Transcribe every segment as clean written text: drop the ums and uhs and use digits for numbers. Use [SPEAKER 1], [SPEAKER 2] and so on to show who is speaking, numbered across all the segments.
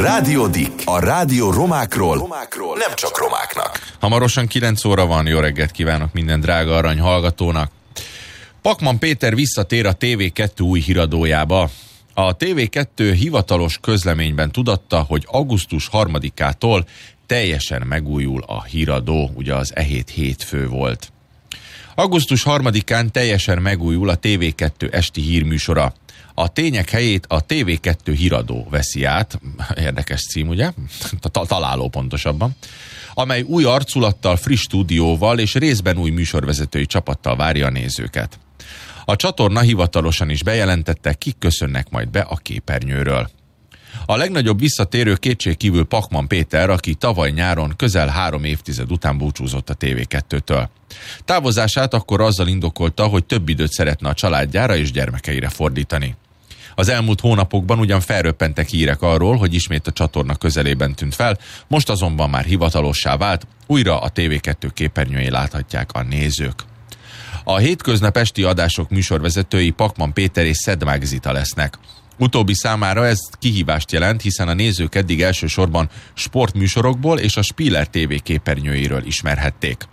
[SPEAKER 1] Rádió Dick. A rádió romákról, nem csak romáknak.
[SPEAKER 2] Hamarosan 9 óra van, jó reggelt kívánok minden drága arany hallgatónak. Pakman Péter visszatér a TV2 új híradójába. A TV2 hivatalos közleményben tudatta, hogy augusztus 3-ától teljesen megújul a híradó, ugye az e-hét hétfő volt. Augusztus 3-án teljesen megújul a TV2 esti hírműsora. A tények helyét a TV2 híradó veszi át, érdekes cím, ugye? Találó pontosabban, amely új arculattal, friss stúdióval és részben új műsorvezetői csapattal várja a nézőket. A csatorna hivatalosan is bejelentette, kik köszönnek majd be a képernyőről. A legnagyobb visszatérő kétségkívül Pakman Péter, aki tavaly nyáron közel 3 évtized után búcsúzott a TV2-től. Távozását akkor azzal indokolta, hogy több időt szeretne a családjára és gyermekeire fordítani. Az elmúlt hónapokban ugyan felröppentek hírek arról, hogy ismét a csatorna közelében tűnt fel, most azonban már hivatalossá vált, újra a TV2 képernyőjén láthatják a nézők. A hétköznap esti adások műsorvezetői Pakman Péter és Szedmák Zita lesznek. Utóbbi számára ez kihívást jelent, hiszen a nézők eddig elsősorban sportműsorokból és a Spiller TV képernyőiről ismerhették.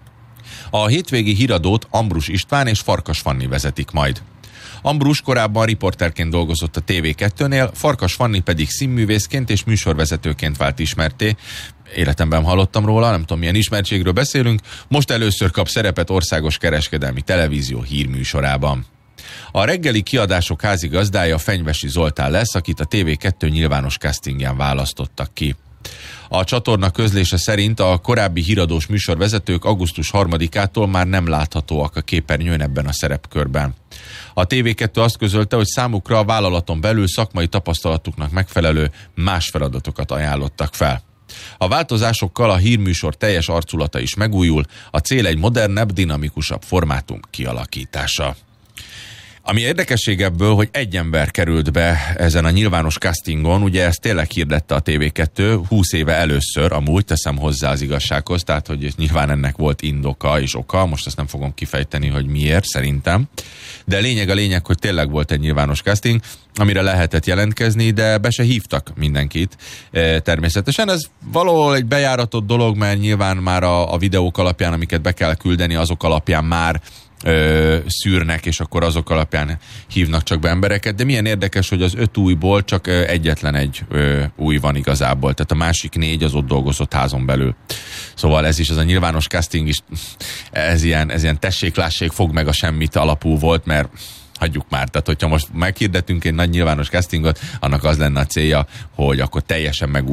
[SPEAKER 2] A hétvégi híradót Ambrus István és Farkas Fanni vezetik majd. Ambrus korábban riporterként dolgozott a TV2-nél, Farkas Fanni pedig színművészként és műsorvezetőként vált ismertté. Életemben hallottam róla, nem tudom milyen ismertségről beszélünk, most először kap szerepet országos kereskedelmi televízió hírműsorában. A reggeli kiadások házigazdája Fenyvesi Zoltán lesz, akit a TV2 nyilvános castingjen választottak ki. A csatorna közlése szerint a korábbi híradós műsorvezetők augusztus 3-ától már nem láthatóak a képernyőn ebben a szerepkörben. A TV2 azt közölte, hogy számukra a vállalaton belül szakmai tapasztalatuknak megfelelő más feladatokat ajánlottak fel. A változásokkal a hírműsor teljes arculata is megújul, a cél egy modernebb, dinamikusabb formátum kialakítása. Ami érdekesség ebből, hogy egy ember került be ezen a nyilvános castingon, ugye ezt tényleg hirdette a TV2 20 éve először, amúgy teszem hozzá az igazsághoz, tehát hogy nyilván ennek volt indoka és oka, most ezt nem fogom kifejteni, hogy miért szerintem, de a lényeg, hogy tényleg volt egy nyilvános casting, amire lehetett jelentkezni, de be se hívtak mindenkit. Természetesen ez valahol egy bejáratott dolog, mert nyilván már a videók alapján, amiket be kell küldeni, azok alapján már szűrnek, és akkor azok alapján hívnak csak be embereket, de milyen érdekes, hogy az 5 újból csak egyetlen egy új van igazából, tehát a másik 4 az ott dolgozott házon belül. Szóval ez is, az a nyilvános casting is, ez ilyen tessék-lássék, fog meg a semmit alapú volt, mert hagyjuk már, tehát hogyha most meghirdetünk egy nagy nyilvános castingot, annak az lenne a célja, hogy akkor teljesen megújul